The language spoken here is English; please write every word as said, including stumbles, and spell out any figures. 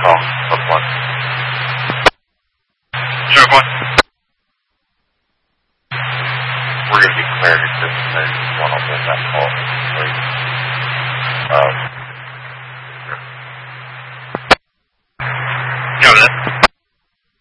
call. Plus one. Zero one. We're going to be cleared at this minute. One of them that call. Please. Um,